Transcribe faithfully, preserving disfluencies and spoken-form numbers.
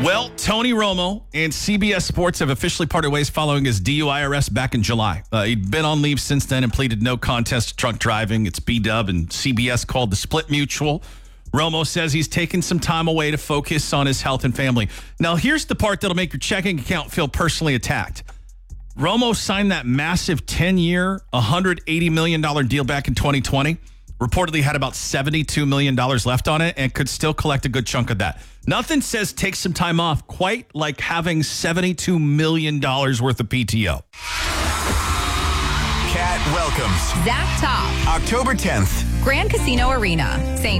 Well, Tony Romo and C B S Sports have officially parted ways following his D U I arrest back in July. Uh, he'd been on leave since then and pleaded no contest to drunk driving. It's B-Dub, and C B S called the split mutual. Romo says he's taken some time away to focus on his health and family. Now, here's the part that'll make your checking account feel personally attacked. Romo signed that massive ten-year, one hundred eighty million dollars deal back in twenty twenty. Reportedly had about seventy-two million dollars left on it and could still collect a good chunk of that. Nothing says take some time off quite like having seventy-two million dollars worth of P T O. Cat welcomes Zach Top, October tenth. Grand Casino Arena, Saint